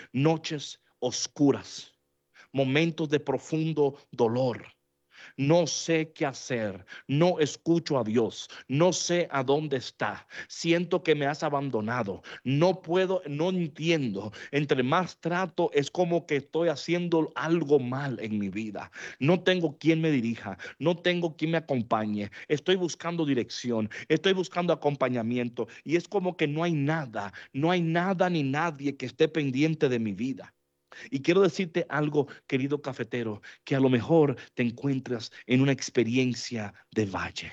noches oscuras, momentos de profundo dolor. No sé qué hacer, no escucho a Dios, no sé a dónde está, siento que me has abandonado, no puedo, no entiendo. Entre más trato es como que estoy haciendo algo mal en mi vida. No tengo quien me dirija, no tengo quien me acompañe, estoy buscando dirección, estoy buscando acompañamiento y es como que no hay nada, no hay nada ni nadie que esté pendiente de mi vida. Y quiero decirte algo, querido cafetero, que a lo mejor te encuentras en una experiencia de valle.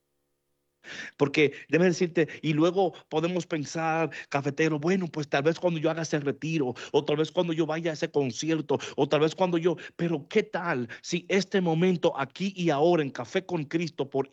Porque déjame decirte, y luego podemos pensar, cafetero, bueno, pues tal vez cuando yo haga ese retiro, o tal vez cuando yo vaya a ese concierto, o tal vez cuando yo, pero ¿qué tal si este momento aquí y ahora en Café con Cristo por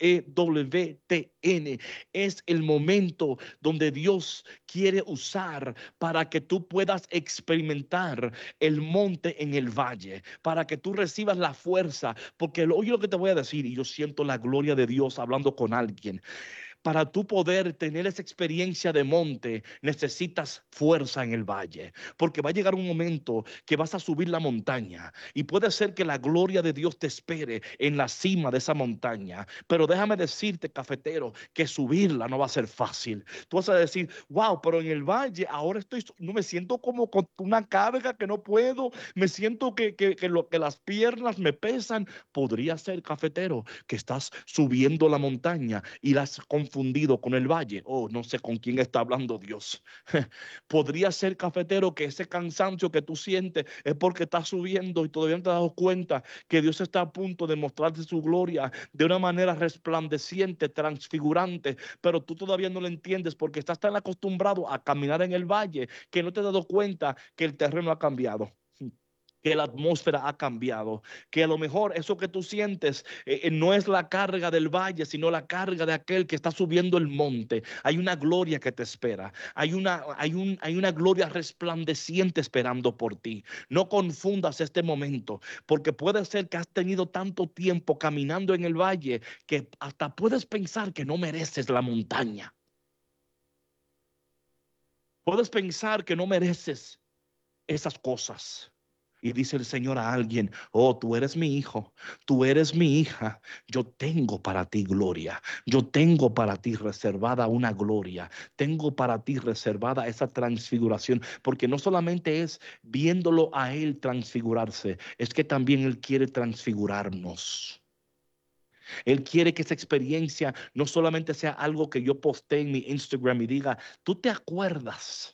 EWTN es el momento donde Dios quiere usar para que tú puedas experimentar el monte en el valle, para que tú recibas la fuerza? Porque oye lo que te voy a decir, y yo siento la gloria de Dios hablando con alguien. Para tú poder tener esa experiencia de monte, necesitas fuerza en el valle, porque va a llegar un momento que vas a subir la montaña y puede ser que la gloria de Dios te espere en la cima de esa montaña. Pero déjame decirte, cafetero, que subirla no va a ser fácil. Tú vas a decir, wow, pero en el valle ahora no me siento como con una carga que no puedo, me siento que las piernas me pesan. Podría ser, cafetero, que estás subiendo la montaña y la has confundido con el valle. Oh, no sé con quién está hablando Dios. Podría ser, cafetero, que ese cansancio que tú sientes es porque estás subiendo y todavía no te has dado cuenta que Dios está a punto de mostrarte su gloria de una manera resplandeciente, transfigurante, pero tú todavía no lo entiendes porque estás tan acostumbrado a caminar en el valle que no te has dado cuenta que el terreno ha cambiado, que la atmósfera ha cambiado, que a lo mejor eso que tú sientes no es la carga del valle, sino la carga de aquel que está subiendo el monte. Hay una gloria que te espera, hay una gloria resplandeciente esperando por ti. No confundas este momento, porque puede ser que has tenido tanto tiempo caminando en el valle que hasta puedes pensar que no mereces la montaña. Puedes pensar que no mereces esas cosas. Y dice el Señor a alguien, oh, tú eres mi hijo, tú eres mi hija, yo tengo para ti gloria, yo tengo para ti reservada una gloria, tengo para ti reservada esa transfiguración, porque no solamente es viéndolo a Él transfigurarse, es que también Él quiere transfigurarnos. Él quiere que esa experiencia no solamente sea algo que yo postee en mi Instagram y diga, tú te acuerdas.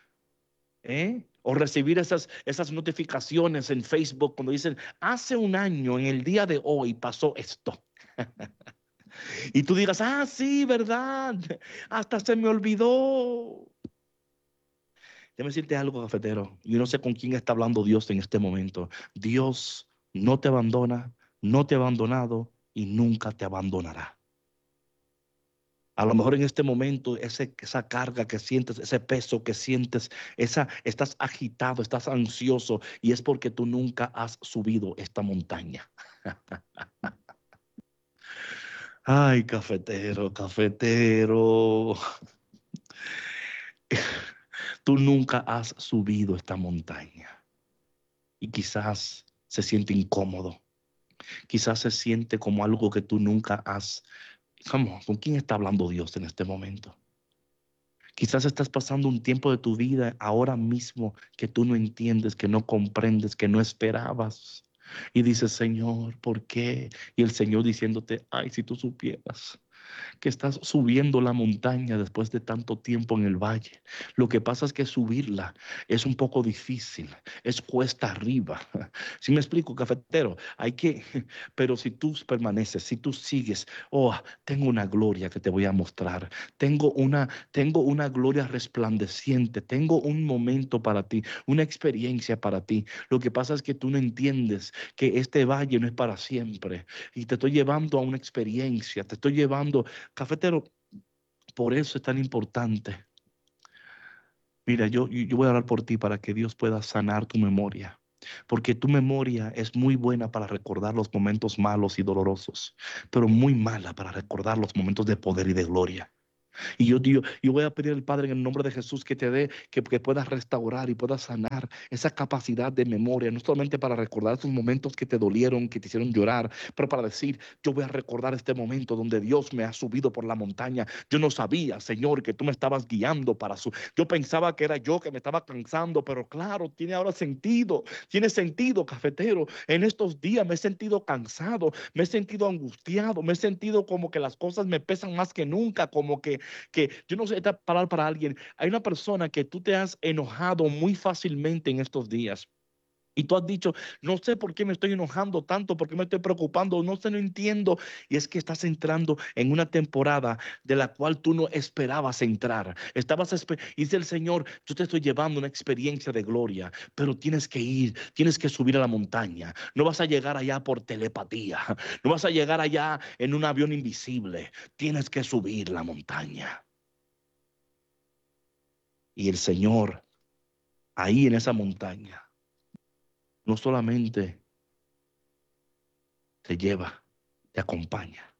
O recibir esas notificaciones en Facebook cuando dicen, hace un año, en el día de hoy pasó esto. Y tú digas, ah, sí, ¿verdad? Hasta se me olvidó. Déjame decirte algo, cafetero. Yo no sé con quién está hablando Dios en este momento. Dios no te abandona, no te ha abandonado y nunca te abandonará. A lo mejor en este momento, esa carga que sientes, ese peso que sientes, estás agitado, estás ansioso y es porque tú nunca has subido esta montaña. Ay, cafetero, cafetero. Tú nunca has subido esta montaña y quizás se siente incómodo. Quizás se siente como algo que tú nunca has. ¿Con quién está hablando Dios en este momento? Quizás estás pasando un tiempo de tu vida ahora mismo que tú no entiendes, que no comprendes, que no esperabas. Y dices, Señor, ¿por qué? Y el Señor diciéndote, ay, si tú supieras que estás subiendo la montaña después de tanto tiempo en el valle. Lo que pasa es que subirla es un poco difícil, es cuesta arriba. Si me explico, cafetero, pero si tú permaneces, si tú sigues, oh, tengo una gloria que te voy a mostrar, tengo una gloria resplandeciente, tengo un momento para ti, una experiencia para ti. Lo que pasa es que tú no entiendes que este valle no es para siempre y te estoy llevando a una experiencia, te estoy llevando, cafetero, por eso es tan importante. Mira, yo voy a orar por ti para que Dios pueda sanar tu memoria, porque tu memoria es muy buena para recordar los momentos malos y dolorosos, pero muy mala para recordar los momentos de poder y de gloria. Y yo voy a pedir al Padre en el nombre de Jesús que te dé, que puedas restaurar y puedas sanar esa capacidad de memoria, no solamente para recordar esos momentos que te dolieron, que te hicieron llorar, pero para decir, yo voy a recordar este momento donde Dios me ha subido por la montaña. Yo no sabía, Señor, que tú me estabas guiando para su... Yo pensaba que era yo que me estaba cansando, pero claro, tiene ahora sentido, tiene sentido, cafetero. En estos días me he sentido cansado, me he sentido angustiado, me he sentido como que las cosas me pesan más que nunca, como que yo no sé, esta palabra para alguien. Hay una persona que tú te has enojado muy fácilmente en estos días. Y tú has dicho, no sé por qué me estoy enojando tanto, por qué me estoy preocupando, no sé, no entiendo. Y es que estás entrando en una temporada de la cual tú no esperabas entrar. Dice el Señor, yo te estoy llevando una experiencia de gloria, pero tienes que ir, tienes que subir a la montaña. No vas a llegar allá por telepatía, no vas a llegar allá en un avión invisible. Tienes que subir la montaña. Y el Señor, ahí en esa montaña, no solamente te lleva, te acompaña.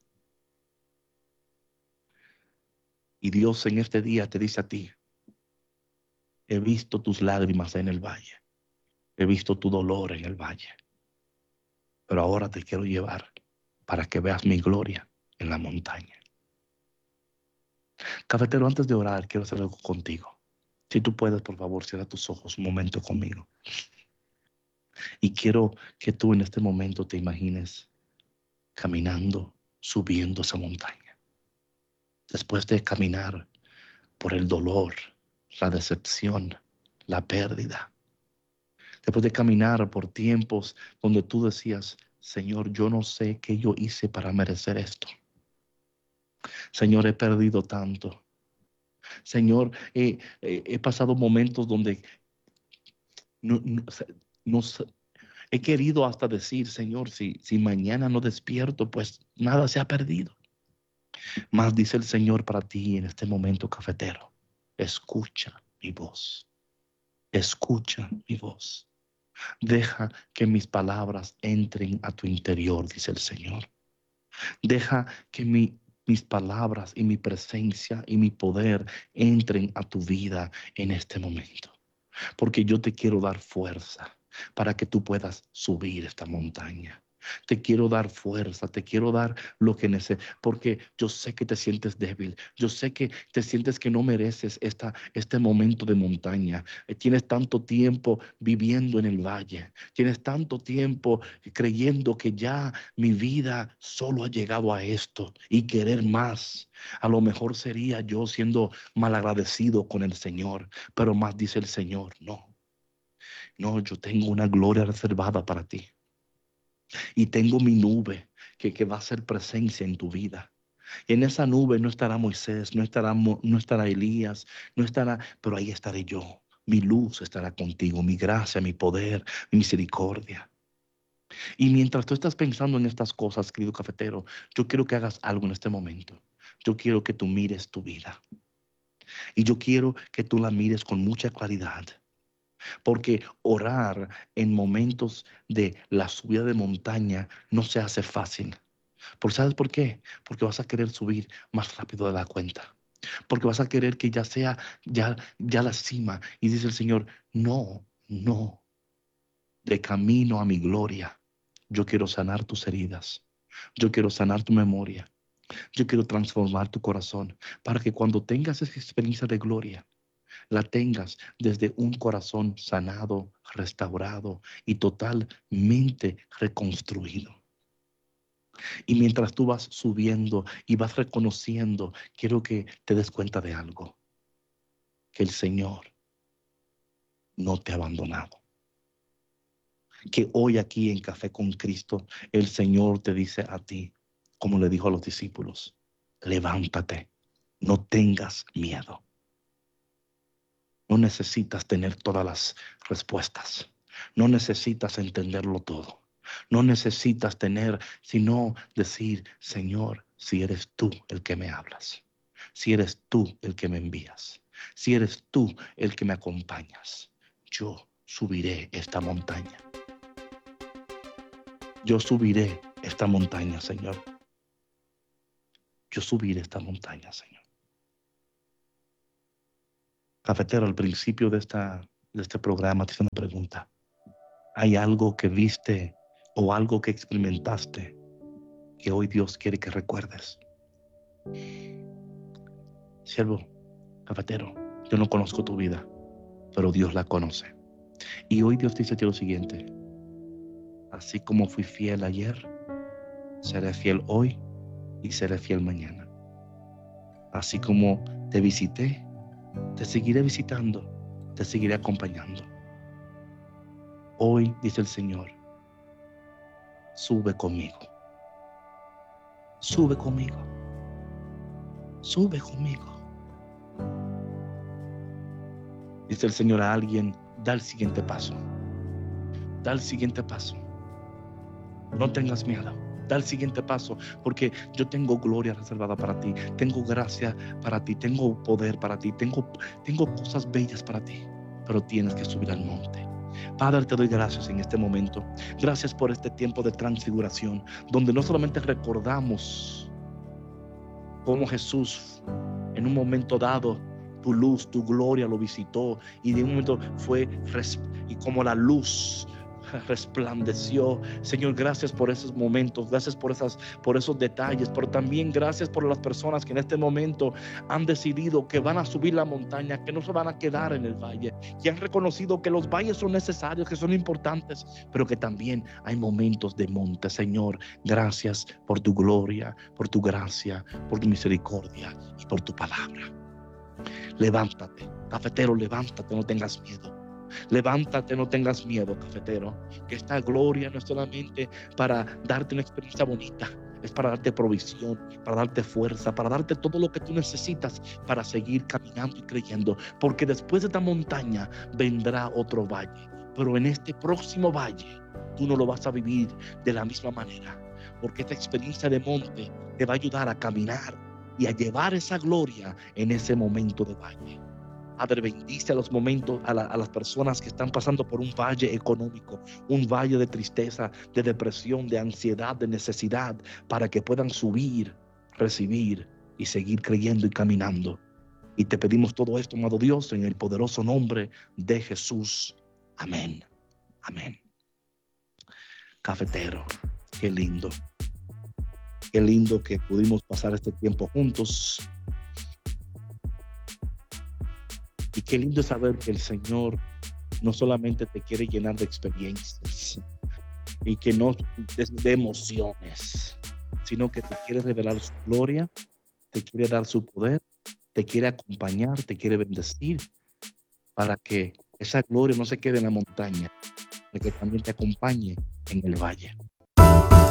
Y Dios en este día te dice a ti, he visto tus lágrimas en el valle, he visto tu dolor en el valle, pero ahora te quiero llevar para que veas mi gloria en la montaña. Cafetero, antes de orar, quiero hacer algo contigo. Si tú puedes, por favor, cierra tus ojos un momento conmigo. Y quiero que tú en este momento te imagines caminando, subiendo esa montaña. Después de caminar por el dolor, la decepción, la pérdida. Después de caminar por tiempos donde tú decías, Señor, yo no sé qué yo hice para merecer esto. Señor, he perdido tanto. Señor, he pasado momentos donde no, no, no he querido hasta decir, Señor, si mañana no despierto, pues nada se ha perdido. Mas dice el Señor para ti en este momento, cafetero, escucha mi voz. Escucha mi voz. Deja que mis palabras entren a tu interior, dice el Señor. Deja que mis palabras y mi presencia y mi poder entren a tu vida en este momento. Porque yo te quiero dar fuerza para que tú puedas subir esta montaña. Te quiero dar fuerza, te quiero dar lo que necesitas, porque yo sé que te sientes débil, yo sé que te sientes que no mereces este momento de montaña. Tienes tanto tiempo viviendo en el valle, tienes tanto tiempo creyendo que ya mi vida solo ha llegado a esto y querer más. A lo mejor sería yo siendo malagradecido con el Señor, pero más dice el Señor, no, no, yo tengo una gloria reservada para ti. Y tengo mi nube que va a ser presencia en tu vida. Y en esa nube no estará Moisés, no estará Elías, no estará, pero ahí estaré yo. Mi luz estará contigo, mi gracia, mi poder, mi misericordia. Y mientras tú estás pensando en estas cosas, querido cafetero, yo quiero que hagas algo en este momento. Yo quiero que tú mires tu vida. Y yo quiero que tú la mires con mucha claridad. Porque orar en momentos de la subida de montaña no se hace fácil. ¿Sabes por qué? Porque vas a querer subir más rápido de la cuenta. Porque vas a querer que ya sea ya la cima. Y dice el Señor, no, no, de camino a mi gloria. Yo quiero sanar tus heridas. Yo quiero sanar tu memoria. Yo quiero transformar tu corazón para que cuando tengas esa experiencia de gloria, la tengas desde un corazón sanado, restaurado y totalmente reconstruido. Y mientras tú vas subiendo y vas reconociendo, quiero que te des cuenta de algo, que el Señor no te ha abandonado. Que hoy aquí en Café con Cristo, el Señor te dice a ti, como le dijo a los discípulos, levántate, no tengas miedo. No necesitas tener todas las respuestas. No necesitas entenderlo todo. No necesitas tener, sino decir, Señor, si eres tú el que me hablas, si eres tú el que me envías, si eres tú el que me acompañas, yo subiré esta montaña. Yo subiré esta montaña, Señor. Yo subiré esta montaña, Señor. Cafetero, al principio de este programa te hice una pregunta. ¿Hay algo que viste o algo que experimentaste que hoy Dios quiere que recuerdes? Siervo, cafetero, yo no conozco tu vida, pero Dios la conoce. Y hoy Dios te dice lo siguiente: así como fui fiel ayer, seré fiel hoy y seré fiel mañana. Así como te visité, te seguiré visitando, te seguiré acompañando. Hoy, dice el Señor, sube conmigo. Sube conmigo. Sube conmigo. Dice el Señor a alguien: da el siguiente paso. Da el siguiente paso. No tengas miedo. Da el siguiente paso, porque yo tengo gloria reservada para ti. Tengo gracia para ti. Tengo poder para ti. Tengo cosas bellas para ti. Pero tienes que subir al monte. Padre, te doy gracias en este momento. Gracias por este tiempo de transfiguración, donde no solamente recordamos cómo Jesús en un momento dado tu luz, tu gloria lo visitó, y de un momento fue y como la luz resplandeció. Señor, gracias por esos momentos, gracias por esos detalles, pero también gracias por las personas que en este momento han decidido que van a subir la montaña, que no se van a quedar en el valle, que han reconocido que los valles son necesarios, que son importantes, pero que también hay momentos de monte. Señor, gracias por tu gloria, por tu gracia, por tu misericordia y por tu palabra. Levántate, cafetero, levántate, no tengas miedo. Levántate, no tengas miedo, cafetero, que esta gloria no es solamente para darte una experiencia bonita, es para darte provisión, para darte fuerza, para darte todo lo que tú necesitas para seguir caminando y creyendo, porque después de esta montaña vendrá otro valle, pero en este próximo valle tú no lo vas a vivir de la misma manera, porque esta experiencia de monte te va a ayudar a caminar y a llevar esa gloria en ese momento de valle. Padre, bendice a los momentos, a las personas que están pasando por un valle económico, un valle de tristeza, de depresión, de ansiedad, de necesidad, para que puedan subir, recibir y seguir creyendo y caminando. Y te pedimos todo esto, amado Dios, en el poderoso nombre de Jesús. Amén. Amén. Cafetero, qué lindo. Qué lindo que pudimos pasar este tiempo juntos. Y qué lindo saber que el Señor no solamente te quiere llenar de experiencias y que no de emociones, sino que te quiere revelar su gloria, te quiere dar su poder, te quiere acompañar, te quiere bendecir, para que esa gloria no se quede en la montaña, para que también te acompañe en el valle.